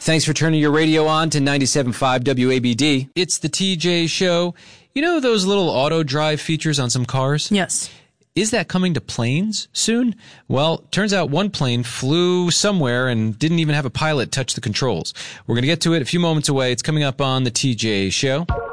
Thanks for turning your radio on to 97.5 WABD. It's the TJ Show. You know those little auto drive features on some cars? Yes. Is that coming to planes soon? Well, turns out one plane flew somewhere and didn't even have a pilot touch the controls. We're going to get to it a few moments away. It's coming up on the TJ Show.